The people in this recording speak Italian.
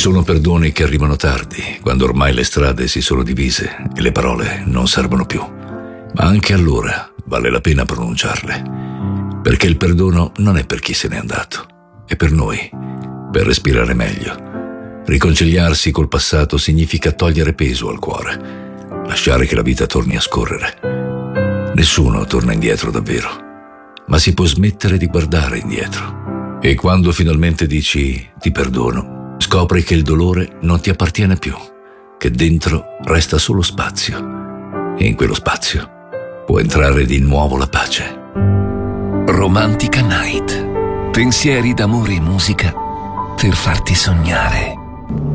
sono perdoni che arrivano tardi, quando ormai le strade si sono divise e le parole non servono più. Ma anche allora vale la pena pronunciarle, perché il perdono non è per chi se n'è andato, è per noi, per respirare meglio. Riconciliarsi col passato significa togliere peso al cuore, lasciare che la vita torni a scorrere. Nessuno torna indietro davvero, ma si può smettere di guardare indietro. E quando finalmente dici ti perdono, scopri che il dolore non ti appartiene più, che dentro resta solo spazio, e in quello spazio può entrare di nuovo la pace. Romantica Night. Pensieri d'amore e musica per farti sognare.